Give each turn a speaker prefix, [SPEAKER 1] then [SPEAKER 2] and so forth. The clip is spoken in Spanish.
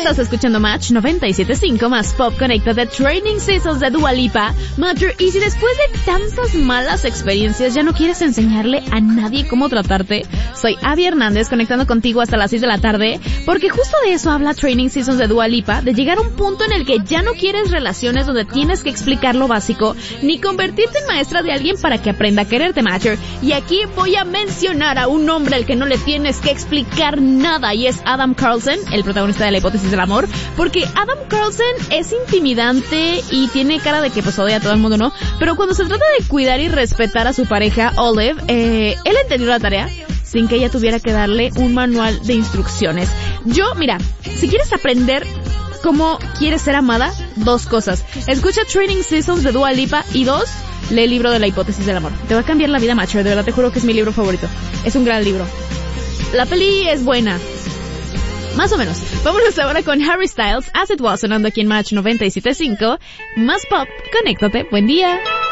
[SPEAKER 1] Estás escuchando Match 97.5 más Pop. Conéctate. Training Seasons de Dua Lipa. Matter, y si después de tantas malas experiencias ya no quieres enseñarle a nadie cómo tratarte, soy Abby Hernández conectando contigo hasta las 6 de la tarde, porque justo de eso habla Training Seasons de Dua Lipa, de llegar a un punto en el que ya no quieres relaciones donde tienes que explicar lo básico, ni convertirte en maestra de alguien para que aprenda a quererte, Matter. Y aquí voy a mencionar a un hombre al que no le tienes que explicar nada, y es Adam Carlson, el protagonista de La Hipótesis del Amor, porque Adam Carlson es intimidante y tiene cara de que pues odia a todo el mundo, ¿no? Pero cuando se trata de cuidar y respetar a su pareja, Olive, él entendió la tarea sin que ella tuviera que darle un manual de instrucciones. Mira, si quieres aprender cómo quieres ser amada, 2 cosas. Escucha Training Seasons de Dua Lipa, y 2, lee el libro de La Hipótesis del Amor. Te va a cambiar la vida, Macho. De verdad te juro que es mi libro favorito. Es un gran libro. La peli es buena. Más o menos. Vámonos ahora con Harry Styles, As It Was, sonando aquí en Match 97.5. Más Pop. Conéctate. Buen día.